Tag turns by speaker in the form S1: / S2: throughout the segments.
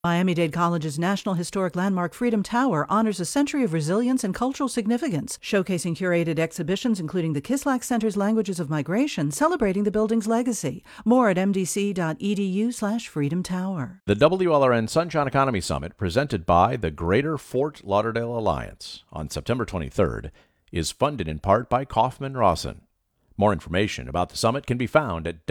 S1: Miami-Dade College's National Historic Landmark Freedom Tower honors a century of resilience and cultural significance, showcasing curated exhibitions including the Kislak Center's Languages of Migration, celebrating the building's legacy. More at mdc.edu/Freedom Tower.
S2: The WLRN Sunshine Economy Summit, presented by the Greater Fort Lauderdale Alliance on September 23rd, is funded in part by Kaufman Rawson. More information about the summit can be found at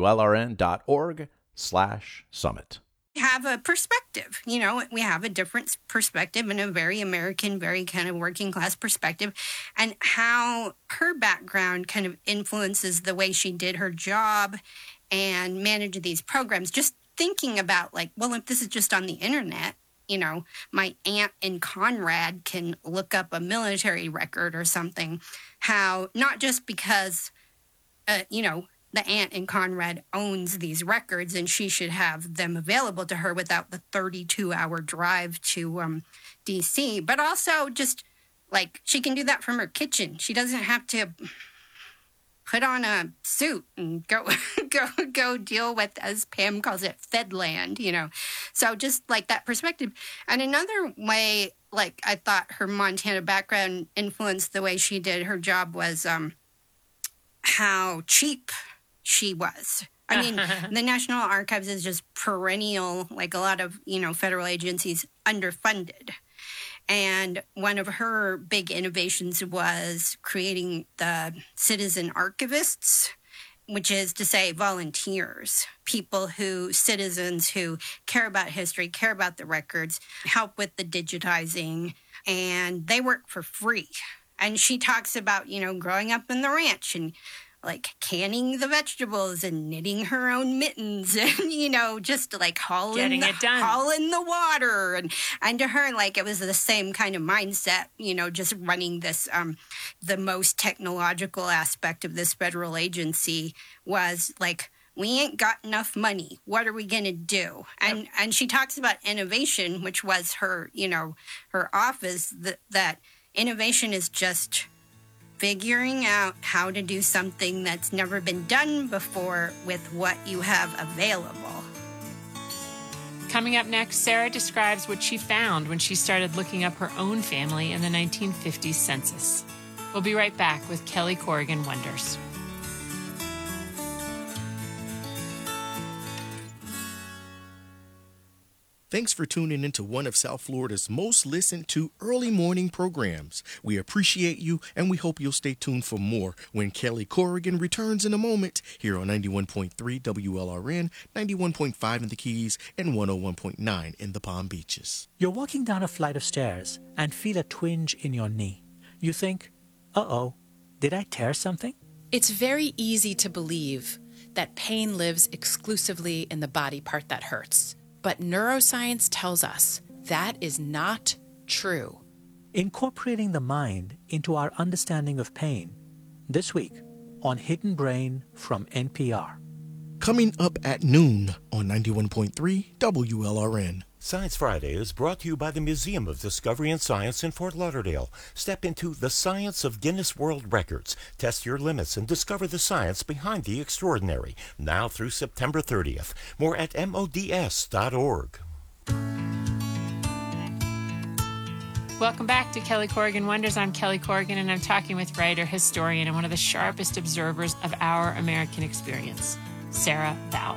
S2: wlrn.org/summit.
S3: Have a perspective. We have a different perspective and a very American, very kind of working class perspective, and how her background kind of influences the way she did her job and managed these programs. Just thinking about if this is just on the internet, my aunt in Conrad can look up a military record or something, how not just because, the aunt in Conrad owns these records and she should have them available to her without the 32-hour drive to D.C., but also just, she can do that from her kitchen. She doesn't have to put on a suit and go deal with, as Pam calls it, Fedland, So just, that perspective. And another way, I thought her Montana background influenced the way she did her job was how cheap she was. I mean, the National Archives is just perennial, like a lot of, federal agencies, underfunded. And one of her big innovations was creating the citizen archivists, which is to say volunteers, citizens who care about history, care about the records, help with the digitizing, and they work for free. And she talks about, growing up in the ranch and canning the vegetables and knitting her own mittens and, just hauling the water. And to her, it was the same kind of mindset, just running this, the most technological aspect of this federal agency was we ain't got enough money. What are we going to do? And she talks about innovation, which was her, her office, that innovation is just figuring out how to do something that's never been done before with what you have available.
S4: Coming up next, Sarah describes what she found when she started looking up her own family in the 1950s census. We'll be right back with Kelly Corrigan Wonders.
S5: Thanks for tuning into one of South Florida's most listened to early morning programs. We appreciate you, and we hope you'll stay tuned for more when Kelly Corrigan returns in a moment here on 91.3 WLRN, 91.5 in the Keys, and 101.9 in the Palm Beaches.
S6: You're walking down a flight of stairs and feel a twinge in your knee. You think, uh-oh, did I tear something?
S7: It's very easy to believe that pain lives exclusively in the body part that hurts. But neuroscience tells us that is not true.
S6: Incorporating the mind into our understanding of pain. This week on Hidden Brain from NPR.
S5: Coming up at noon on 91.3 WLRN.
S8: Science Friday is brought to you by the Museum of Discovery and Science in Fort Lauderdale. Step into the science of Guinness World Records. Test your limits and discover the science behind the extraordinary. Now through September 30th. More at mods.org.
S4: Welcome back to Kelly Corrigan Wonders. I'm Kelly Corrigan, and I'm talking with writer, historian, and one of the sharpest observers of our American experience, Sarah Vowell.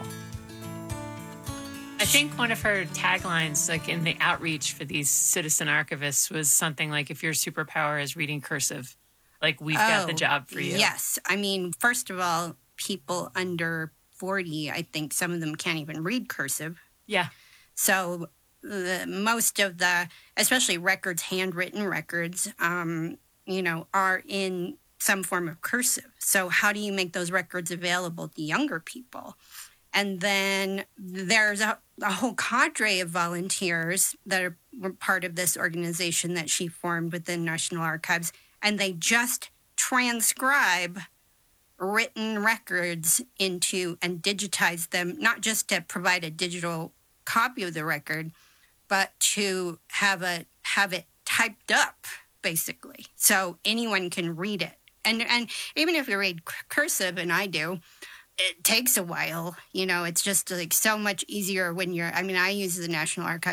S4: I think one of her taglines, in the outreach for these citizen archivists, was something like, if your superpower is reading cursive, we've got the job for you.
S3: Yes. I mean, first of all, people under 40, I think some of them can't even read cursive.
S4: Yeah.
S3: So most of the, especially records, handwritten records, are in some form of cursive. So how do you make those records available to younger people? And then there's a whole cadre of volunteers that were part of this organization that she formed within National Archives, and they just transcribe written records into and digitize them, not just to provide a digital copy of the record, but to have it typed up, basically, so anyone can read it. And even if you read cursive, and I do, it takes a while. It's just like so much easier when I use the National Archives